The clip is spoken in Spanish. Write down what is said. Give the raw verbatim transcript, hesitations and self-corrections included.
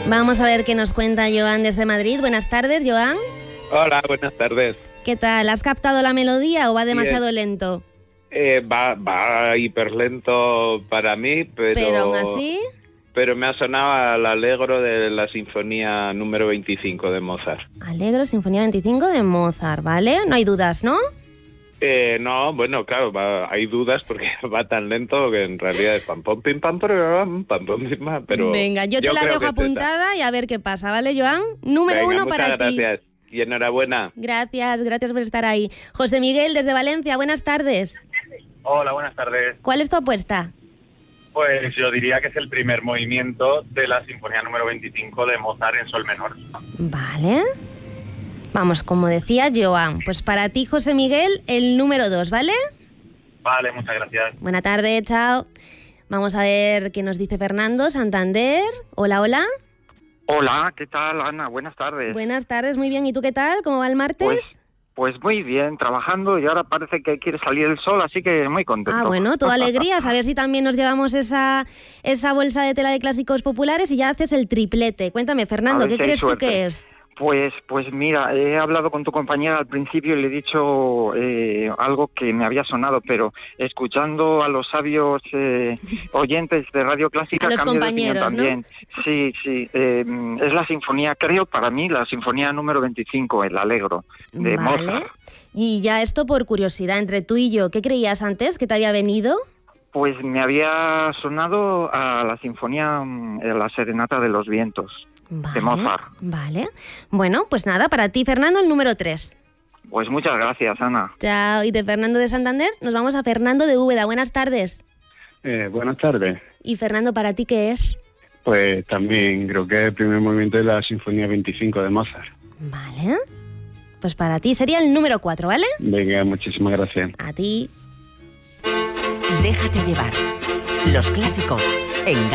Vamos a ver qué nos cuenta Joan desde Madrid. Buenas tardes, Joan. Hola, buenas tardes. ¿Qué tal? ¿Has captado la melodía o va demasiado Bien. lento? Eh, va, va hiper lento para mí, pero... Pero aún así... Pero me ha sonado al Allegro de la Sinfonía número veinticinco de Mozart. Allegro, Sinfonía veinticinco de Mozart, ¿vale? No hay dudas, ¿no? Eh, no, bueno, claro, va, hay dudas porque va tan lento que en realidad es pam, pam, pim, pam, pam, pam, pam, pim, pam, pero... Venga, yo te yo la creo dejo que es esa. apuntada y a ver qué pasa, ¿vale, Joan? Número Venga, uno muchas para ti. gracias. Y enhorabuena. Gracias, gracias por estar ahí. José Miguel, desde Valencia, buenas tardes. Hola, buenas tardes. ¿Cuál es tu apuesta? Pues yo diría que es el primer movimiento de la Sinfonía número veinticinco de Mozart en sol menor. Vale. Vamos, como decía Joan, pues para ti, José Miguel, el número dos, ¿vale? Vale, muchas gracias. Buena tarde, chao. Vamos a ver qué nos dice Fernando, Santander. Hola, hola. Hola, ¿qué tal, Ana? Buenas tardes. Buenas tardes, muy bien. ¿Y tú qué tal? ¿Cómo va el martes? Pues, pues muy bien, trabajando y ahora parece que quiere salir el sol, así que muy contento. Ah, bueno, toda alegría. A ver si también nos llevamos esa, esa bolsa de tela de clásicos populares y ya haces el triplete. Cuéntame, Fernando, A ver ¿qué si hay crees tú suerte. que es? Pues, pues mira, he hablado con tu compañera al principio y le he dicho eh, algo que me había sonado, pero escuchando a los sabios eh, oyentes de Radio Clásica, A los cambio de opinión compañeros, ¿no? también. Sí, sí, eh, es la sinfonía, creo, para mí, la sinfonía número veinticinco, el Allegro, de Vale. Mozart. Y ya esto por curiosidad, entre tú y yo, ¿qué creías antes? ¿Que te había venido? Pues me había sonado a la sinfonía, mm, la Serenata de los Vientos, Vale, de Mozart. vale. Bueno, pues nada, para ti, Fernando, el número tres. Pues muchas gracias, Ana. Chao. Y de Fernando de Santander nos vamos a Fernando de Úbeda. Buenas tardes. Eh, buenas tardes. Y Fernando, ¿para ti qué es? Pues también creo que es el primer movimiento de la Sinfonía veinticinco de Mozart. Vale. Pues para ti sería el número cuatro, ¿vale? Venga, muchísimas gracias. A ti. Déjate llevar. Los clásicos en